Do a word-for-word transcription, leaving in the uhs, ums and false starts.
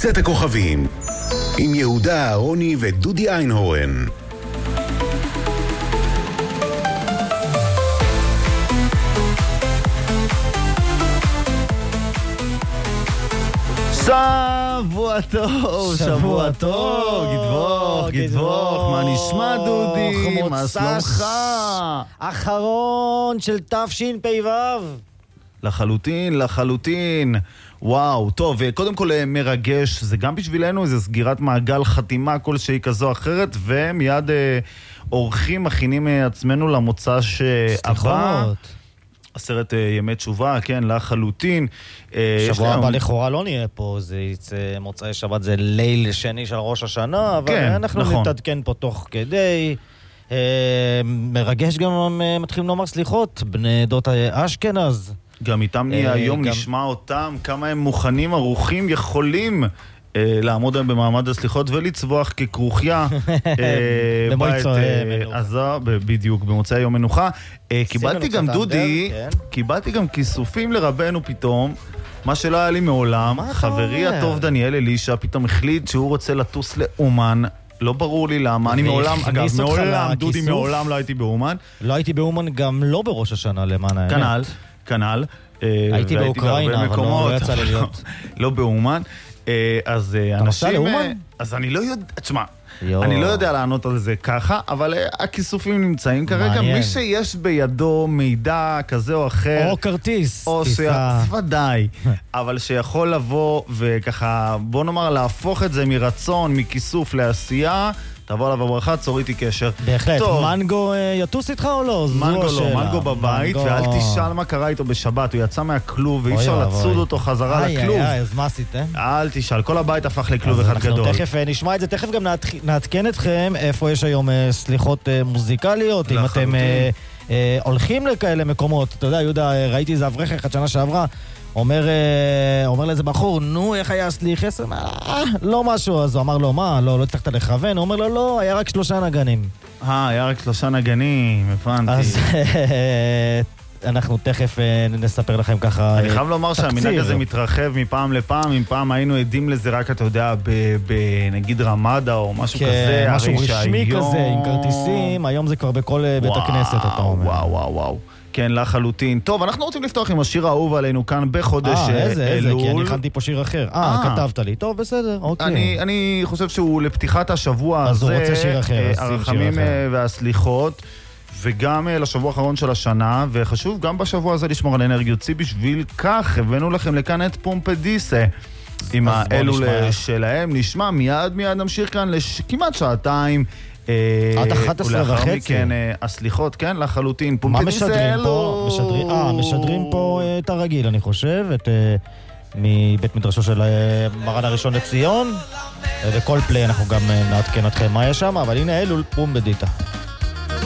קבוצת הכוכבים עם יהודה אהרוני ודודי איינהורן. שבוע טוב, שבוע טוב, גדבוך, גדבוך, מה נשמע דודי? מה שלומך? אחרון של תשפ"ו. לחלוטין, לחלוטין. וואו, טוב, קודם כל מרגש, זה גם בשבילנו, זה סגירת מעגל, חתימה כלשהי כזו אחרת, ומיד אה, אורחים מכינים עצמנו למוצא שהבא. עשרת ימי תשובה, כן, לחלוטין. שבוע הבא לכאורה לא נהיה פה, זה מוצאי שבת, זה ליל שני של ראש השנה, אבל אנחנו נתעדכן פה תוך כדי. מרגש גם מתחילים לומר סליחות, בני עדות אשכנז. גם איתם נהיה היום, נשמע אותם, כמה הם מוכנים, ערוכים, יכולים לעמוד היום במעמד הסליחות ולצבוח ככרוכיה במוצאי מנוחה. בדיוק, במוצאי יום מנוחה. קיבלתי גם דודי, קיבלתי גם כיסופים לרבנו פתאום, מה שלא היה לי מעולם. חברי הטוב דניאל אלישע פתאום החליט שהוא רוצה לטוס לאומן. לא ברור לי למה, אני מעולם, אגב, מעולם, דודי מעולם לא הייתי באומן. לא הייתי באומן גם לא בראש השנה, למען האמת. כנ"ל, כנ"ל. הייתי באוקראינה, אבל לא יצא לי להיות. לא באומן. אז אתה נוסע לאומן? אז אני לא יודע, תשמע, אני לא יודע לענות על זה ככה, אבל הכיסופים נמצאים כרגע. מי שיש בידו מידע כזה או אחר, או כרטיס, או ודאי, אבל שיכול לבוא וככה, בוא נאמר, להפוך את זה מרצון, מכיסוף לעשייה, תבוא עליו הברכה, צור איתי קשר. בהחלט. מנגו יטוס איתך או לא? מנגו לא, מנגו בבית, ואל תשאל מה קרה איתו בשבת, הוא יצא מהכלוב, ואי אפשר לצוד אותו חזרה לכלוב. איי, איי, אז מה עשיתם? אל תשאל, כל הבית הפך לכלוב אחד גדול. אנחנו תכף נשמע את זה, תכף גם נעדכן אתכם איפה יש היום סליחות מוזיקליות, אם אתם הולכים לכאלה מקומות. אתה יודע, יהודה, ראיתי איזה אברך אחד שנה שעברה, אומר, אומר לאיזה בחור, נו, איך היה סליחס? אה, לא משהו. אז הוא אמר לו, מה? לא, לא הצלחת לכוון? הוא אומר לו, לא, היה רק שלושה נגנים. אה, היה רק שלושה נגנים, הבנתי. אז אנחנו תכף נספר לכם ככה. אני חייב לומר שהמנהג הזה מתרחב מפעם לפעם, אם פעם היינו עדים לזה רק, אתה יודע, בנגיד רמדה או משהו כזה. משהו רשמי כזה, עם כרטיסים, היום זה כבר בכל בית הכנסת, אתה אומר. וואו, וואו, וואו. כן, לחלוטין. טוב, אנחנו רוצים לפתוח עם השיר האהוב עלינו כאן בחודש אלול. אה, איזה, איזה, כי אני הכנתי פה שיר אחר. אה, כתבת לי. טוב, בסדר, אוקיי. אני, אני חושב שהוא לפתיחת השבוע הזה. אז הוא רוצה שיר אחר. הרחמים והסליחות, וגם לשבוע האחרון של השנה, וחשוב גם בשבוע הזה לשמור על אנרגיות צי, בשביל כך הבאנו לכם לכאן את פומפדיסה. עם האלו שלהם. נשמע, מיד מיד נמשיך כאן לכמעט שעתיים. עד אחת עשרה וחצי. ולאחר מכן, הסליחות, כן, לחלוטין. מה משדרים פה? אה, משדרים פה את הרגיל, אני חושב, את מבית מדרשו של מרן הראשון לציון, וכל פליי אנחנו גם נעדכן אתכם מה יש שם, אבל הנה אלול פומפדיסה.